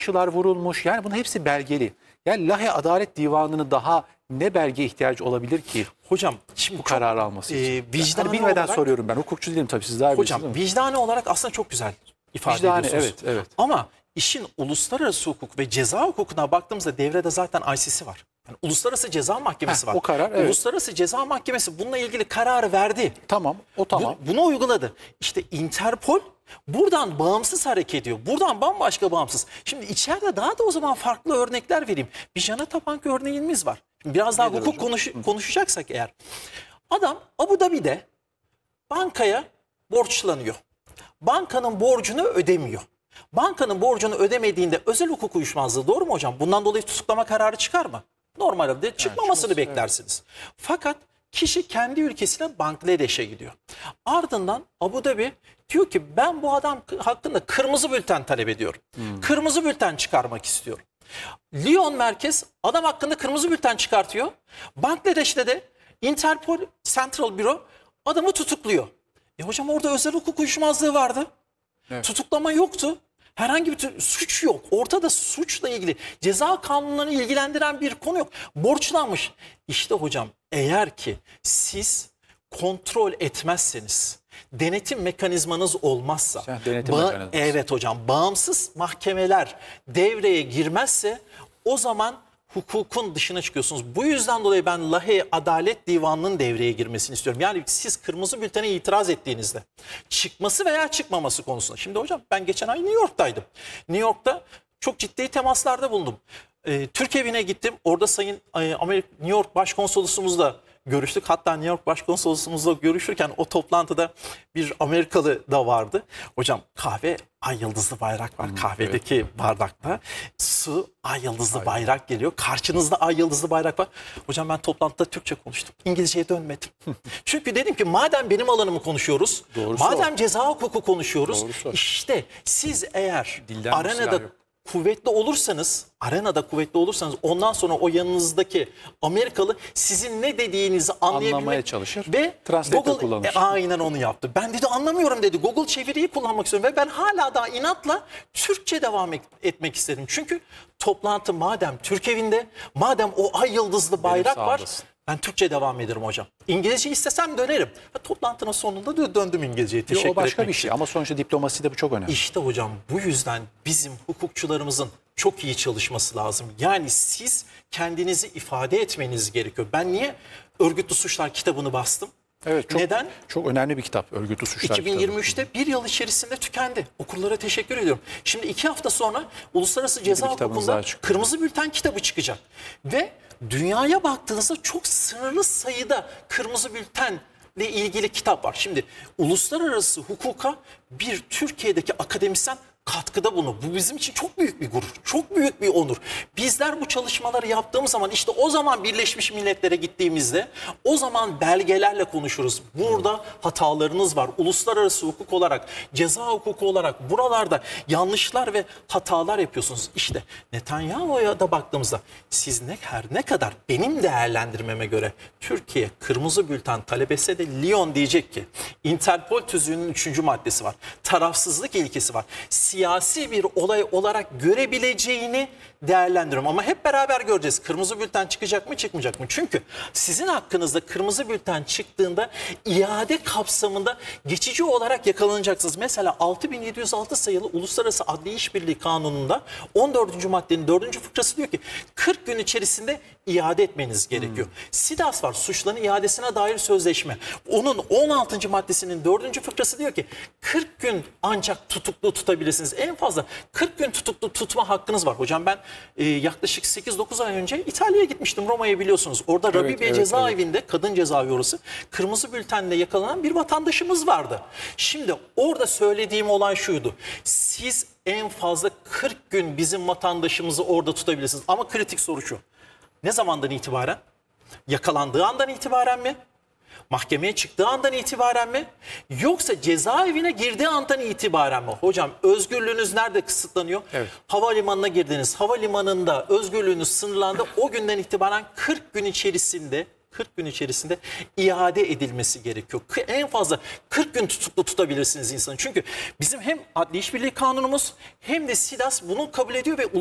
Kişiler vurulmuş. Yani bunun hepsi belgeli. Yani Lahey Adalet Divanı'nın daha ne belge ihtiyacı olabilir ki Hocam şimdi bu kararı alması için? vicdani Hani bilmeden olarak, soruyorum ben. Hukukçu değilim tabii, siz daha hocam bilirsiniz. vicdani olarak aslında çok güzel ifade Vicdani, ediyorsunuz. evet, evet. Ama işin uluslararası hukuk ve ceza hukukuna baktığımızda devrede zaten ICC var. Yani Uluslararası Ceza Mahkemesi var. O karar, evet. Uluslararası Ceza Mahkemesi bununla ilgili kararı verdi. Tamam, o tamam. Bunu uyguladı. İşte Interpol buradan bağımsız hareket ediyor. Buradan bambaşka bağımsız. Şimdi içeride daha da o zaman farklı örnekler vereyim. Bir Jana Tabank örneğimiz var. Şimdi biraz daha Nedir hukuk hocam? konuşacaksak eğer. Adam Abu Dhabi'de bankaya borçlanıyor. Bankanın borcunu ödemiyor. Bankanın borcunu ödemediğinde özel hukuk uyuşmazlığı, doğru mu hocam? Bundan dolayı tutuklama kararı çıkar mı? Normalde çıkmamasını beklersiniz. Fakat kişi kendi ülkesine Bangladeş'e gidiyor. Ardından Abu Dhabi diyor ki ben bu adam hakkında kırmızı bülten talep ediyorum. Kırmızı bülten çıkarmak istiyorum. Lyon merkez adam hakkında kırmızı bülten çıkartıyor. Bangladeş'te de Interpol Central Bureau adamı tutukluyor. Hocam orada özel hukuk uyuşmazlığı vardı. Evet. Tutuklama yoktu. Herhangi bir suç yok. Ortada suçla ilgili ceza kanunlarını ilgilendiren bir konu yok. Borçlanmış. İşte hocam eğer ki siz kontrol etmezseniz, denetim mekanizmanız olmazsa, Denetim mekanizması. evet hocam, bağımsız mahkemeler devreye girmezse o zaman hukukun dışına çıkıyorsunuz. Bu yüzden dolayı ben Lahey Adalet Divanı'nın devreye girmesini istiyorum. Yani siz kırmızı bültene itiraz ettiğinizde çıkması veya çıkmaması konusunda. Şimdi hocam ben geçen ay New York'taydım. New York'ta çok ciddi temaslarda bulundum. Türk evine gittim. Orada Sayın New York Başkonsolosumuzla görüştük. Hatta New York Başkonsolosumuzla görüşürken o toplantıda bir Amerikalı da vardı. Hocam kahve ay yıldızlı bayrak var kahvedeki bardakta. Su ay yıldızlı bayrak geliyor. Karşınızda ay yıldızlı bayrak var. Hocam ben toplantıda Türkçe konuştum. İngilizceye dönmedim. Çünkü dedim ki madem benim alanımı konuşuyoruz, Doğrusu madem ceza hukuku konuşuyoruz, Doğrusu. işte siz eğer Dilden bir silah arenada yok. kuvvetli olursanız, arenada kuvvetli olursanız ondan sonra o yanınızdaki Amerikalı sizin ne dediğinizi Anlamaya anlayabilmek çalışır. ve Translator kullanır. aynen onu yaptı. Ben dedi anlamıyorum dedi. Google çeviriyi kullanmak istiyorum ve ben hala daha inatla Türkçe devam etmek istedim. Çünkü toplantı madem Türk evinde, madem o ay yıldızlı bayrak var, sağımdasın. ben Türkçe devam ederim hocam. İngilizce istesem dönerim. Toplantının sonunda döndüm İngilizceye. Teşekkür O başka etmek bir için. şey ama sonuçta diplomaside bu çok önemli. İşte hocam bu yüzden bizim hukukçularımızın çok iyi çalışması lazım. Yani siz kendinizi ifade etmeniz gerekiyor. Ben niye Örgütlü Suçlar kitabını bastım? Evet, çok, Neden? Çok önemli bir kitap, Örgütlü Suçlar kitabı. 2023'te bir yıl içerisinde tükendi. Okurlara teşekkür ediyorum. Şimdi 2 hafta sonra Uluslararası Ceza kitabınız Hukuku'nda daha çıkıyor. Kırmızı Bülten kitabı çıkacak. Ve dünyaya baktığınızda çok sınırlı sayıda Kırmızı Bültenle ilgili kitap var. Şimdi uluslararası hukuka bir Türkiye'deki akademisyen katkıda bunu. Bu bizim için çok büyük bir gurur, çok büyük bir onur. Bizler bu çalışmaları yaptığımız zaman işte o zaman Birleşmiş Milletler'e gittiğimizde o zaman belgelerle konuşuruz. Burada hatalarınız var. Uluslararası hukuk olarak, ceza hukuku olarak buralarda yanlışlar ve hatalar yapıyorsunuz. İşte Netanyahu'ya da baktığımızda siz her ne kadar benim değerlendirmeme göre Türkiye kırmızı bülten talep etse de Lyon diyecek ki Interpol tüzüğünün 3. maddesi var. Tarafsızlık ilkesi var. Siyasi bir olay olarak görebileceğini değerlendiriyorum. Ama hep beraber göreceğiz. Kırmızı bülten çıkacak mı çıkmayacak mı? Çünkü sizin hakkınızda kırmızı bülten çıktığında iade kapsamında geçici olarak yakalanacaksınız. Mesela 6706 sayılı Uluslararası Adli İşbirliği Kanunu'nda 14. maddenin 4. fıkrası diyor ki 40 gün içerisinde iade etmeniz gerekiyor. SİDAS var, suçların iadesine dair sözleşme. Onun 16. maddesinin 4. fıkrası diyor ki 40 gün ancak tutuklu tutabilirsiniz. En fazla 40 gün tutuklu tutma hakkınız var. Hocam ben yaklaşık 8-9 ay önce İtalya'ya gitmiştim, Roma'ya biliyorsunuz. Orada Rabibe cezaevinde, kadın cezaevi orası, kırmızı bültenle yakalanan bir vatandaşımız vardı. Şimdi orada söylediğim olay şuydu. Siz en fazla 40 gün bizim vatandaşımızı orada tutabilirsiniz. Ama kritik soru şu. Ne zamandan itibaren? Yakalandığı andan itibaren mi? Mahkemeye çıktığı andan itibaren mi? Yoksa cezaevine girdiği andan itibaren mi? Hocam özgürlüğünüz nerede kısıtlanıyor? Evet. Havalimanına girdiniz. Havalimanında özgürlüğünüz sınırlandı. O günden itibaren 40 gün içerisinde 40 gün içerisinde iade edilmesi gerekiyor. En fazla 40 gün tutuklu tutabilirsiniz insanı. Çünkü bizim hem Adli İşbirliği Kanunumuz hem de SİDAS bunu kabul ediyor ve